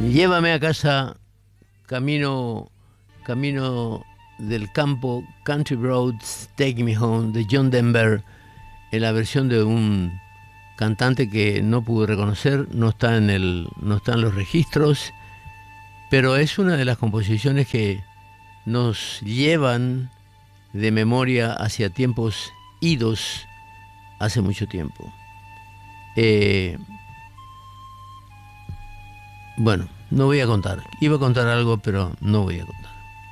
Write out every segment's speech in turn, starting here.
Llévame a casa, camino del campo, Country Roads, Take Me Home, de John Denver, en la versión de un cantante que no pude reconocer, no está en los registros, pero es una de las composiciones que nos llevan de memoria hacia tiempos idos hace mucho tiempo. Bueno, no voy a contar. Iba a contar algo, pero no voy a contar.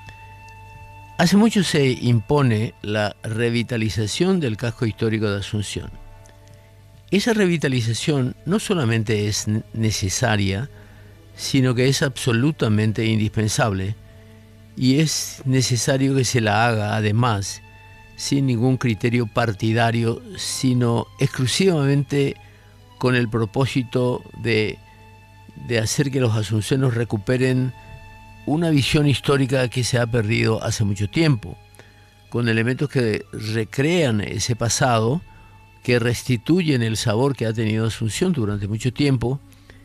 Hace mucho se impone la revitalización del casco histórico de Asunción. Esa revitalización no solamente es necesaria, sino que es absolutamente indispensable, y es necesario que se la haga, además, sin ningún criterio partidario, sino exclusivamente con el propósito de hacer que los asuncionos recuperen una visión histórica que se ha perdido hace mucho tiempo, con elementos que recrean ese pasado, que restituyen el sabor que ha tenido Asunción durante mucho tiempo.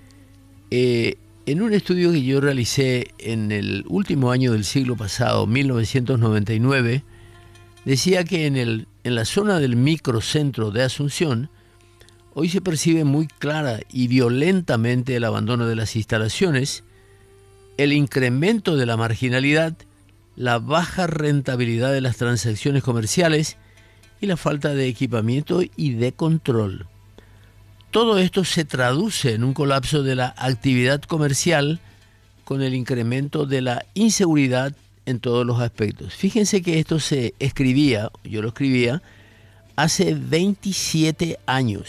En un estudio que yo realicé en el último año del siglo pasado, 1999, decía que en la zona del microcentro de Asunción, hoy se percibe muy clara y violentamente el abandono de las instalaciones, el incremento de la marginalidad, la baja rentabilidad de las transacciones comerciales y la falta de equipamiento y de control. Todo esto se traduce en un colapso de la actividad comercial con el incremento de la inseguridad en todos los aspectos. Fíjense que esto se escribía, yo lo escribía, hace 27 años.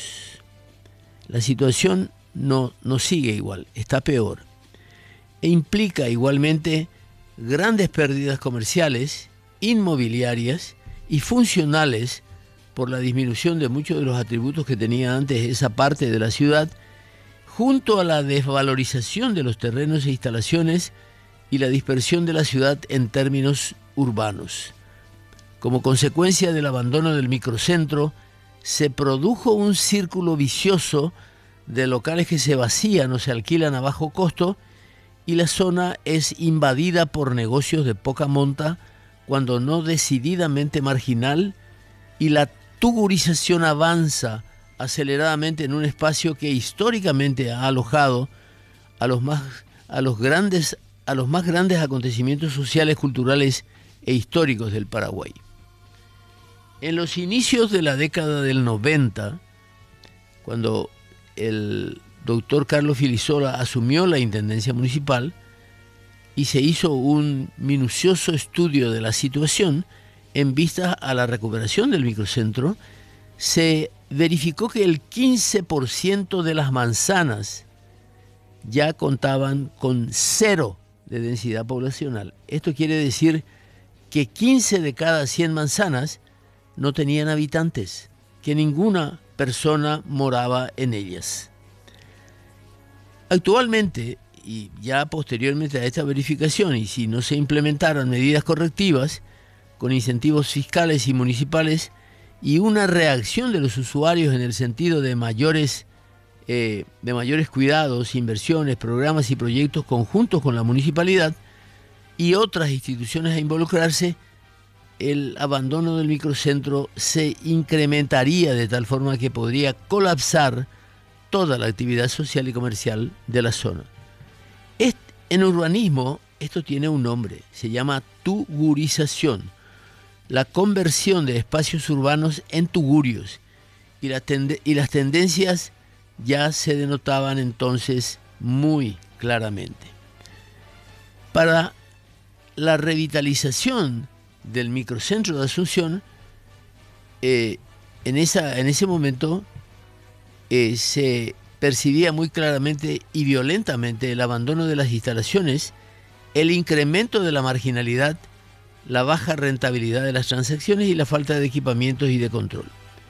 La situación no sigue igual, está peor. E implica igualmente grandes pérdidas comerciales, inmobiliarias y funcionales por la disminución de muchos de los atributos que tenía antes esa parte de la ciudad, junto a la desvalorización de los terrenos e instalaciones y la dispersión de la ciudad en términos urbanos. Como consecuencia del abandono del microcentro, se produjo un círculo vicioso de locales que se vacían o se alquilan a bajo costo, y la zona es invadida por negocios de poca monta, cuando no decididamente marginal, y la tugurización avanza aceleradamente en un espacio que históricamente ha alojado a los más grandes acontecimientos sociales, culturales e históricos del Paraguay. En los inicios de la década del 90, cuando el doctor Carlos Filisola asumió la intendencia municipal y se hizo un minucioso estudio de la situación en vista a la recuperación del microcentro, se verificó que el 15% de las manzanas ya contaban con 0 de densidad poblacional. Esto quiere decir que 15 de cada 100 manzanas no tenían habitantes, que ninguna persona moraba en ellas. Actualmente, y ya posteriormente a esta verificación, y si no se implementaran medidas correctivas, con incentivos fiscales y municipales, y una reacción de los usuarios en el sentido de mayores cuidados, inversiones, programas y proyectos conjuntos con la municipalidad y otras instituciones a involucrarse, el abandono del microcentro se incrementaría de tal forma que podría colapsar toda la actividad social y comercial de la zona. En urbanismo esto tiene un nombre, se llama tugurización, la conversión de espacios urbanos en tugurios, y las tendencias ya se denotaban entonces muy claramente. Para la revitalización del microcentro de Asunción, en ese momento se percibía muy claramente y violentamente el abandono de las instalaciones, el incremento de la marginalidad, la baja rentabilidad de las transacciones y la falta de equipamientos y de control.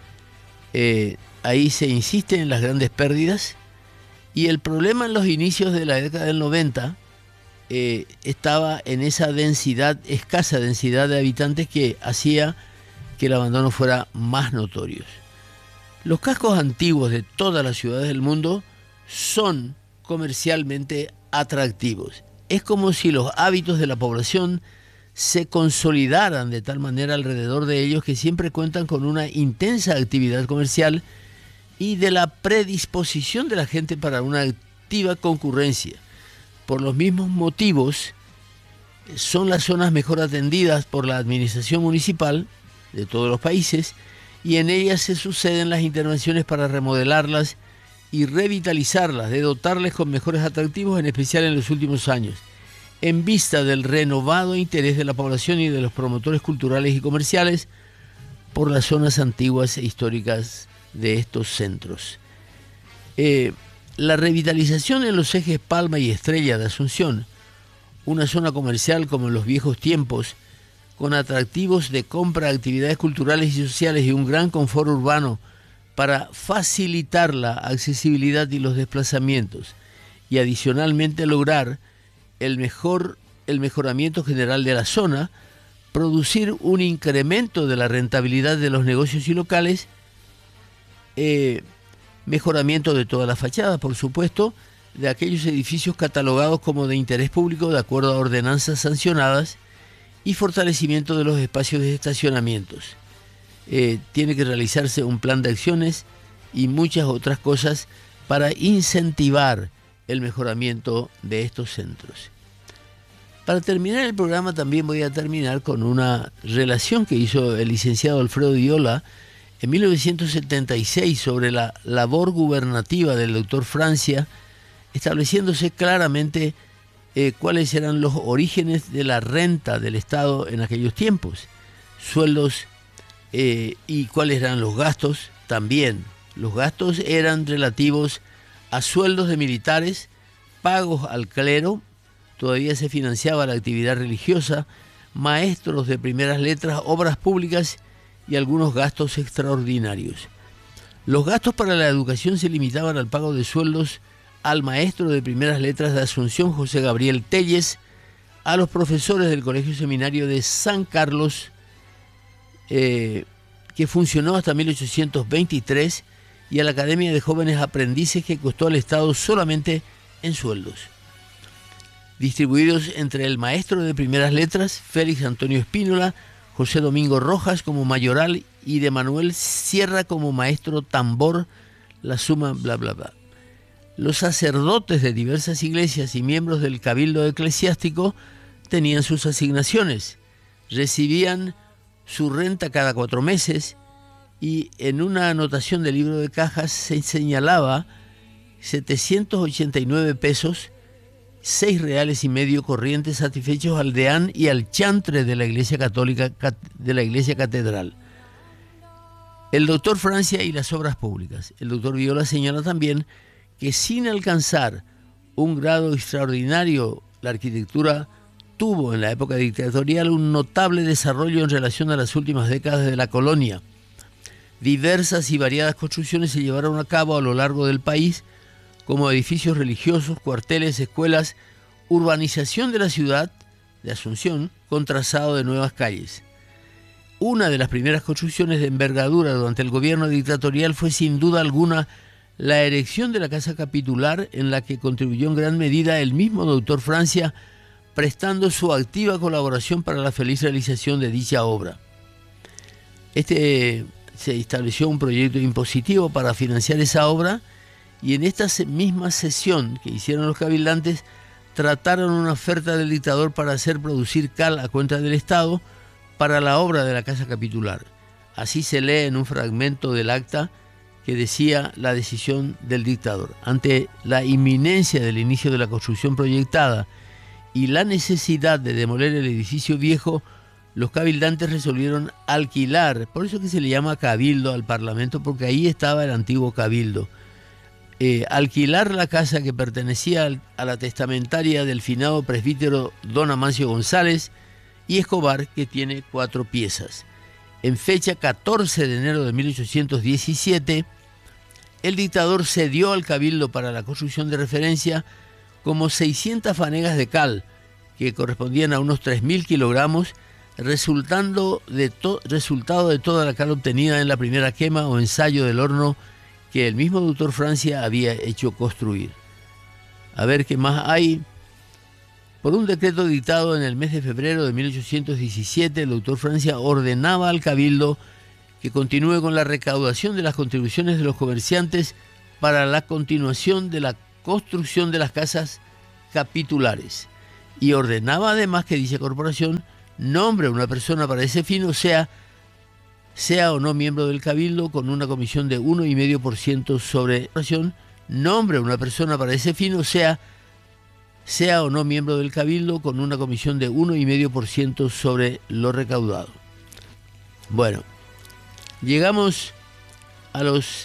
Ahí se insiste en las grandes pérdidas, y el problema en los inicios de la década del 90 estaba en esa escasa densidad de habitantes, que hacía que el abandono fuera más notorio. Los cascos antiguos de todas las ciudades del mundo son comercialmente atractivos. Es como si los hábitos de la población se consolidaran de tal manera alrededor de ellos que siempre cuentan con una intensa actividad comercial y de la predisposición de la gente para una activa concurrencia. Por los mismos motivos, son las zonas mejor atendidas por la administración municipal de todos los países y en ellas se suceden las intervenciones para remodelarlas y revitalizarlas, de dotarles con mejores atractivos, en especial en los últimos años, en vista del renovado interés de la población y de los promotores culturales y comerciales por las zonas antiguas e históricas de estos centros. La revitalización en los ejes Palma y Estrella de Asunción, una zona comercial como en los viejos tiempos, con atractivos de compra, actividades culturales y sociales y un gran confort urbano para facilitar la accesibilidad y los desplazamientos, y adicionalmente lograr el mejoramiento general de la zona, producir un incremento de la rentabilidad de los negocios y locales, mejoramiento de toda la fachada, por supuesto, de aquellos edificios catalogados como de interés público de acuerdo a ordenanzas sancionadas, y fortalecimiento de los espacios de estacionamientos. Tiene que realizarse un plan de acciones y muchas otras cosas para incentivar el mejoramiento de estos centros. Para terminar el programa también voy a terminar con una relación que hizo el licenciado Alfredo Viola en 1976 sobre la labor gubernativa del doctor Francia, estableciéndose claramente cuáles eran los orígenes de la renta del Estado en aquellos tiempos, sueldos y cuáles eran los gastos también. Los gastos eran relativos a sueldos de militares, pagos al clero, todavía se financiaba la actividad religiosa, maestros de primeras letras, obras públicas y algunos gastos extraordinarios. Los gastos para la educación se limitaban al pago de sueldos al maestro de primeras letras de Asunción, José Gabriel Telles, a los profesores del Colegio Seminario de San Carlos, que funcionó hasta 1823, y a la Academia de Jóvenes Aprendices, que costó al Estado solamente en sueldos, distribuidos entre el maestro de primeras letras, Félix Antonio Espínola, José Domingo Rojas como mayoral y de Manuel Sierra como maestro tambor, la suma bla bla bla. Los sacerdotes de diversas iglesias y miembros del cabildo eclesiástico tenían sus asignaciones, recibían su renta cada 4 meses y en una anotación del libro de cajas se señalaba 789 pesos, 6 reales y medio corrientes satisfechos al deán y al chantre de la Iglesia Católica, de la Iglesia Catedral. El doctor Francia y las obras públicas. El doctor Viola señala también que sin alcanzar un grado extraordinario, la arquitectura tuvo en la época dictatorial un notable desarrollo en relación a las últimas décadas de la colonia. Diversas y variadas construcciones se llevaron a cabo a lo largo del país, como edificios religiosos, cuarteles, escuelas, urbanización de la ciudad de Asunción con trazado de nuevas calles. Una de las primeras construcciones de envergadura durante el gobierno dictatorial fue sin duda alguna la erección de la Casa Capitular, en la que contribuyó en gran medida el mismo doctor Francia, prestando su activa colaboración para la feliz realización de dicha obra. Se estableció un proyecto impositivo para financiar esa obra, y en esta misma sesión que hicieron los cabildantes, trataron una oferta del dictador para hacer producir cal a cuenta del Estado para la obra de la Casa Capitular. Así se lee en un fragmento del acta que decía la decisión del dictador. Ante la inminencia del inicio de la construcción proyectada y la necesidad de demoler el edificio viejo, los cabildantes resolvieron alquilar, por eso que se le llama cabildo al Parlamento, porque ahí estaba el antiguo cabildo, alquilar la casa que pertenecía a la testamentaria del finado presbítero don Amancio González y Escobar, que tiene 4 piezas. En fecha 14 de enero de 1817, el dictador cedió al cabildo para la construcción de referencia como 600 fanegas de cal, que correspondían a unos 3.000 kilogramos, resultado de toda la cal obtenida en la primera quema o ensayo del horno que el mismo doctor Francia había hecho construir. A ver qué más hay. Por un decreto dictado en el mes de febrero de 1817, el doctor Francia ordenaba al Cabildo que continúe con la recaudación de las contribuciones de los comerciantes para la continuación de la construcción de las casas capitulares. Y ordenaba además que dicha corporación nombre a una persona para ese fin, o sea o no miembro del Cabildo, con una comisión de 1,5% sobre la nombre a una persona para ese fin, o sea o no miembro del Cabildo, con una comisión de 1,5% sobre lo recaudado. Bueno, llegamos a los